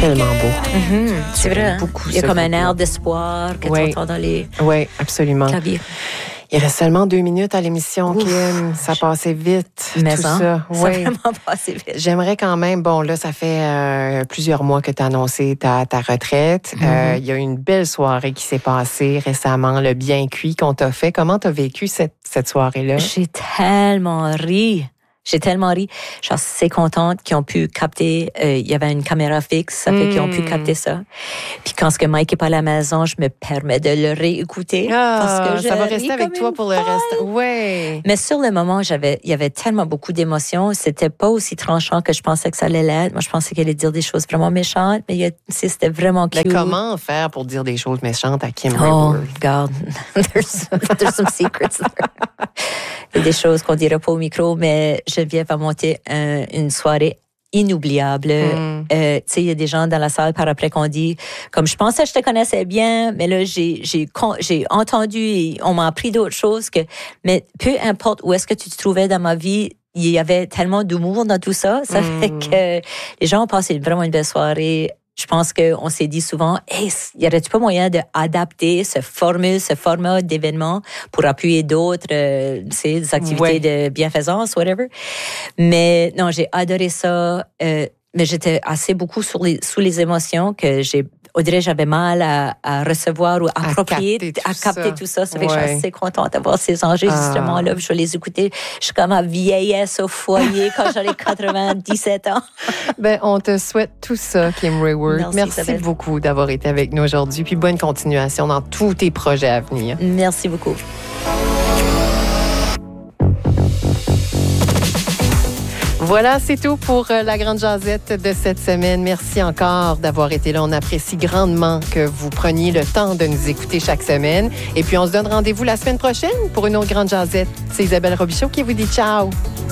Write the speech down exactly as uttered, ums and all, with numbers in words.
tellement beau. Mm-hmm, c'est vrai. Hein? Beaucoup, il y a comme un groupe-là. air d'espoir que Oui. tu entends dans les Oui, absolument. claviers. Il reste seulement deux minutes à l'émission, Ouf. Kim. Ça passait vite, Mais tout hein, ça. ça a Oui. vraiment passé vite. J'aimerais quand même, bon, là, ça fait euh, plusieurs mois que tu as annoncé ta, ta retraite. Il Mm-hmm. euh, y a eu une belle soirée qui s'est passée récemment, le bien cuit qu'on t'a fait. Comment tu as vécu cette, cette soirée-là? J'ai tellement ri. J'ai tellement ri. Je suis assez contente qu'ils ont pu capter. Euh, il y avait une caméra fixe, ça fait Mm. qu'ils ont pu capter ça. Puis quand ce que Mike n'est pas à la maison, je me permets de le réécouter. Ah, parce que je ça va ris rester avec comme toi une pour le folle. reste. Oui. Mais sur le moment, j'avais, il y avait tellement beaucoup d'émotions. C'était pas aussi tranchant que je pensais que ça allait l'être. Moi, je pensais qu'elle allait dire des choses vraiment méchantes, mais il y a, c'était vraiment cute. Mais comment faire pour dire des choses méchantes à Kim Oh, Raworth? regarde, there's, there's some secrets there. Il y a des choses qu'on dirait pas au micro, mais Geneviève a monté un, une soirée inoubliable. Mm. Euh, tu sais, il y a des gens dans la salle par après qu'on dit, comme je pensais que je te connaissais bien, mais là, j'ai, j'ai, j'ai entendu et on m'a appris d'autres choses que, mais peu importe où est-ce que tu te trouvais dans ma vie, il y avait tellement d'humour dans tout ça. Ça Mm. fait que les gens ont passé vraiment une belle soirée. Je pense qu'on s'est dit souvent, hey, y aurait-tu pas moyen d'adapter ce formule, ce format d'événement pour appuyer d'autres, euh, c'est des activités Ouais. de bienfaisance, whatever. Mais non, j'ai adoré ça. Euh, mais j'étais assez beaucoup sur les, sous les émotions que j'ai, on dirait, j'avais mal à, à recevoir ou À approprier, capter tout à capter ça. tout ça. Ça fait que je Ouais. suis assez contente d'avoir ces enregistrements-là. Ah. Je vais les écouter. Je suis comme ma vieillesse au foyer quand j'aurai quatre-vingt-dix-sept ans. Ben, on te souhaite tout ça, Kim Raworth. Merci, Merci Isabelle. beaucoup d'avoir été avec nous aujourd'hui. Puis bonne continuation dans tous tes projets à venir. Merci beaucoup. Voilà, c'est tout pour euh, la Grande Jazette de cette semaine. Merci encore d'avoir été là. On apprécie grandement que vous preniez le temps de nous écouter chaque semaine. Et puis, on se donne rendez-vous la semaine prochaine pour une autre Grande Jazette. C'est Isabelle Robichaud qui vous dit ciao.